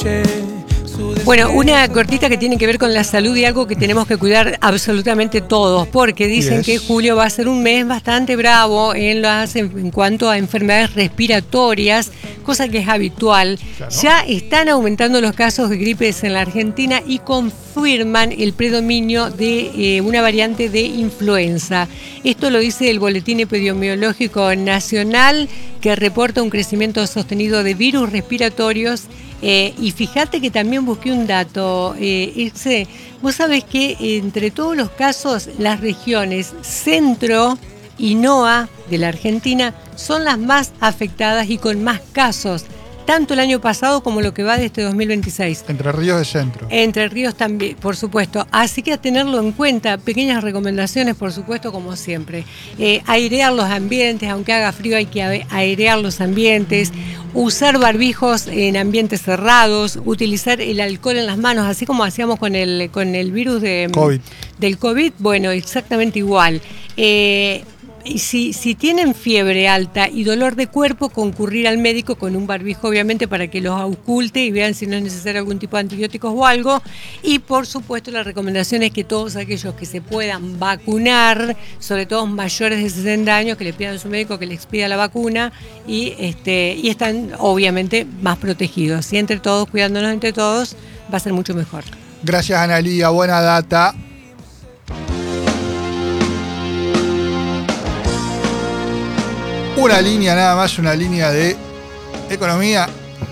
Bueno, una cortita que tiene que ver con la salud y algo que tenemos que cuidar absolutamente todos, porque dicen que julio va a ser un mes bastante bravo en cuanto a enfermedades respiratorias, cosa que es habitual. Claro. Ya están aumentando los casos de gripes en la Argentina y confirman el predominio de una variante de influenza. Esto lo dice el Boletín Epidemiológico Nacional, que reporta un crecimiento sostenido de virus respiratorios. Y fíjate que también busqué un dato, vos sabés que entre todos los casos, las regiones centro y NOA de la Argentina son las más afectadas y con más casos, tanto el año pasado como lo que va de este 2026. Entre Ríos de centro. Entre Ríos también, por supuesto. Así que a tenerlo en cuenta, pequeñas recomendaciones, por supuesto, como siempre. Airear los ambientes, aunque haga frío hay que airear los ambientes. Usar barbijos en ambientes cerrados, utilizar el alcohol en las manos, así como hacíamos con el virus del COVID, bueno, exactamente igual. Si tienen fiebre alta y dolor de cuerpo, concurrir al médico con un barbijo, obviamente, para que los ausculte y vean si no es necesario algún tipo de antibióticos o algo. Y, por supuesto, la recomendación es que todos aquellos que se puedan vacunar, sobre todo mayores de 60 años, que le pidan a su médico que les pida la vacuna y están, obviamente, más protegidos. Y entre todos, cuidándonos entre todos, va a ser mucho mejor. Gracias, Analía. Buena data. Una línea nada más, una línea de economía.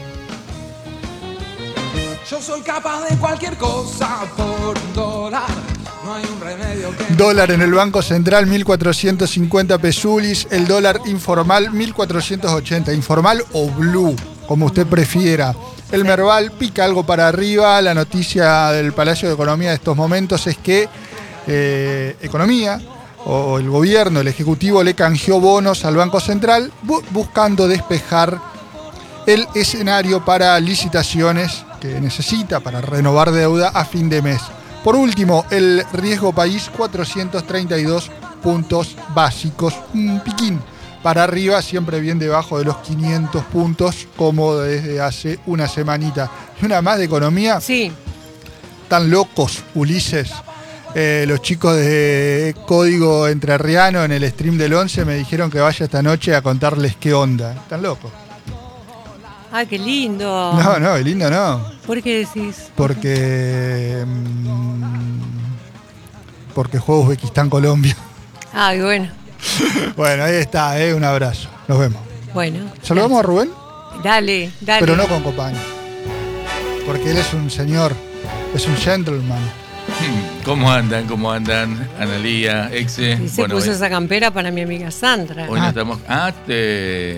Yo soy capaz de cualquier cosa por $1. No hay un remedio que... Dólar en el Banco Central, 1.450 pesulis. El dólar informal, 1.480. Informal o blue, como usted prefiera. El Merval pica algo para arriba. La noticia del Palacio de Economía de estos momentos es que Economía o el gobierno, el Ejecutivo, le canjeó bonos al Banco Central buscando despejar el escenario para licitaciones que necesita para renovar deuda a fin de mes. Por último, el riesgo país, 432 puntos básicos, un piquín para arriba, siempre bien debajo de los 500 puntos como desde hace una semanita. ¿Y una más de economía? Sí. Tan locos, Ulises. Los chicos de Código Entrerriano en el stream del 11 me dijeron que vaya esta noche a contarles qué onda. Están locos. ¡Ah, qué lindo! No, lindo no. ¿Por qué decís? Porque juega Uzbekistán-Colombia. Ah, bueno. Bueno, ahí está, un abrazo. Nos vemos. Bueno. ¿Saludamos a Rubén? Dale. Pero no con Copani. Porque él es un señor, es un gentleman. ¿Cómo andan? Analía, Exe. Y se puso esa campera para mi amiga Sandra. Hoy no estamos.